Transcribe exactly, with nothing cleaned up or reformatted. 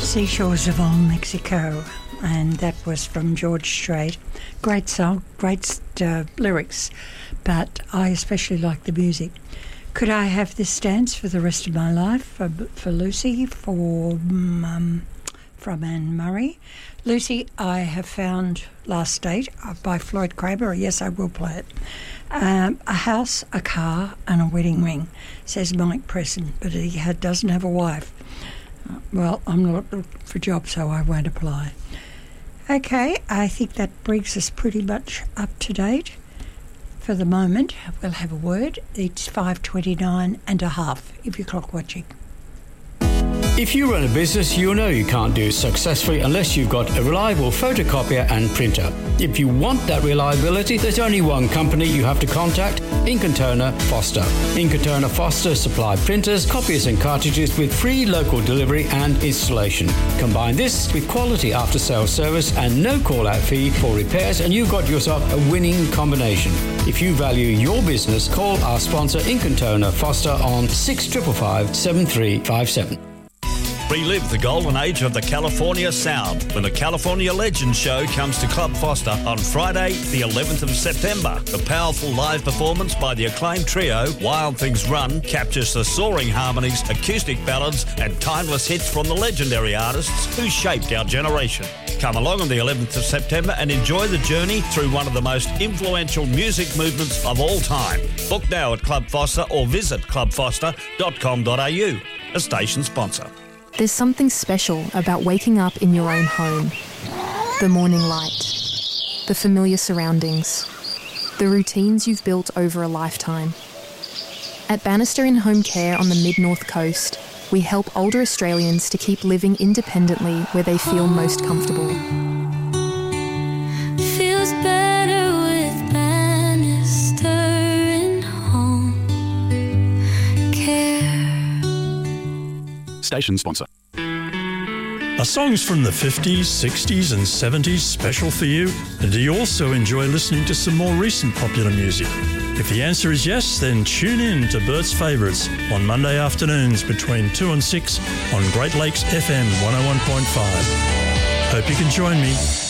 Seashores of Old Mexico, and that was from George Strait. Great song, great uh, lyrics, but I especially like the music. Could I have this dance for the rest of my life? For, for Lucy, for um, from Anne Murray. Lucy, I have found Last Date by Floyd Cramer. Yes, I will play it. Um, a house, a car, and a wedding ring, says Mike Preston, but he had, doesn't have a wife. Well, I'm not looking for jobs, so I won't apply. Okay, I think that brings us pretty much up to date. For the moment, we'll have a word. It's five twenty-nine and a half if you're clock watching. If you run a business, you'll know you can't do it successfully unless you've got a reliable photocopier and printer. If you want that reliability, there's only one company you have to contact, Ink and Toner Foster. Ink and Toner Foster supply printers, copiers and cartridges with free local delivery and installation. Combine this with quality after-sales service and no call-out fee for repairs, and you've got yourself a winning combination. If you value your business, call our sponsor Ink and Toner Foster on six five five, seven three five seven. Relive the golden age of the California Sound when the California Legends Show comes to Club Foster on Friday, the eleventh of September. The powerful live performance by the acclaimed trio Wild Things Run captures the soaring harmonies, acoustic ballads and timeless hits from the legendary artists who shaped our generation. Come along on the eleventh of September and enjoy the journey through one of the most influential music movements of all time. Book now at Club Foster or visit club foster dot com dot a u, a station sponsor. There's something special about waking up in your own home. The morning light, the familiar surroundings, the routines you've built over a lifetime. At Bannister in Home Care on the Mid-North Coast, we help older Australians to keep living independently where they feel most comfortable. Feels better with Bannister in Home Care. Station sponsor. Are songs from the fifties, sixties and seventies special for you? And do you also enjoy listening to some more recent popular music? If the answer is yes, then tune in to Bert's Favourites on Monday afternoons between two and six on Great Lakes F M one oh one point five. Hope you can join me.